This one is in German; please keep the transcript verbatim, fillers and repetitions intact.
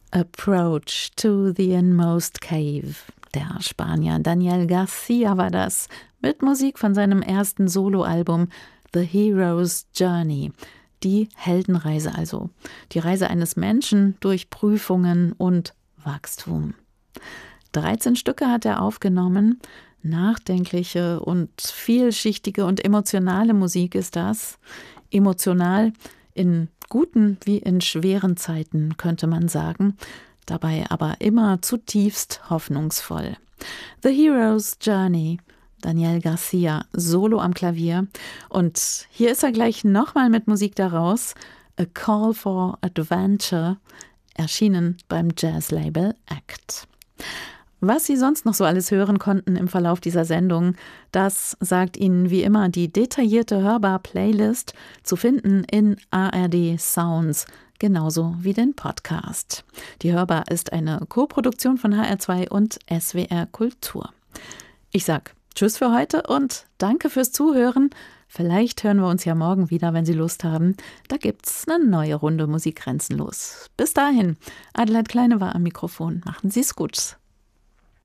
Approach to the Inmost Cave. Der Spanier Daniel Garcia war das, mit Musik von seinem ersten Soloalbum The Hero's Journey. Die Heldenreise also. Die Reise eines Menschen durch Prüfungen und Wachstum. dreizehn Stücke hat er aufgenommen. Nachdenkliche und vielschichtige und emotionale Musik ist das. Emotional in guten wie in schweren Zeiten, könnte man sagen. Dabei aber immer zutiefst hoffnungsvoll. The Hero's Journey, Daniel Garcia, Solo am Klavier. Und hier ist er gleich nochmal mit Musik daraus. A Call for Adventure, erschienen beim Jazzlabel Act. Was Sie sonst noch so alles hören konnten im Verlauf dieser Sendung, das sagt Ihnen wie immer die detaillierte Hörbar-Playlist, zu finden in A R D Sounds, genauso wie den Podcast. Die Hörbar ist eine Koproduktion von H R zwei und S W R Kultur. Ich sag Tschüss für heute und danke fürs Zuhören. Vielleicht hören wir uns ja morgen wieder, wenn Sie Lust haben. Da gibt's eine neue Runde Musik grenzenlos. Bis dahin, Adelheid Kleine war am Mikrofon. Machen Sie's gut.